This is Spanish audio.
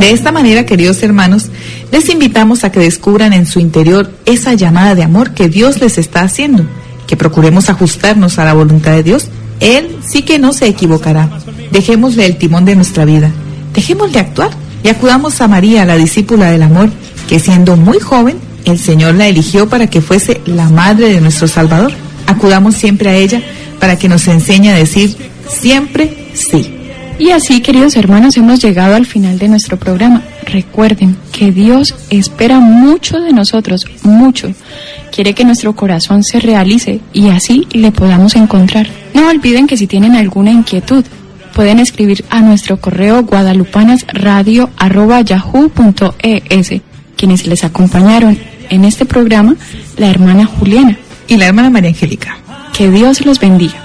De esta manera, queridos hermanos, les invitamos a que descubran en su interior esa llamada de amor que Dios les está haciendo, que procuremos ajustarnos a la voluntad de Dios. Él sí que no se equivocará. Dejémosle el timón de nuestra vida, dejémosle actuar y acudamos a María, la discípula del amor, que siendo muy joven, el Señor la eligió para que fuese la madre de nuestro Salvador. Acudamos siempre a ella para que nos enseñe a decir siempre sí. Y así, queridos hermanos, hemos llegado al final de nuestro programa. Recuerden que Dios espera mucho de nosotros, mucho. Quiere que nuestro corazón se realice y así le podamos encontrar. No olviden que si tienen alguna inquietud, pueden escribir a nuestro correo guadalupanasradio@yahoo.es. Quienes les acompañaron en este programa, la hermana Juliana y la hermana María Angélica. Que Dios los bendiga.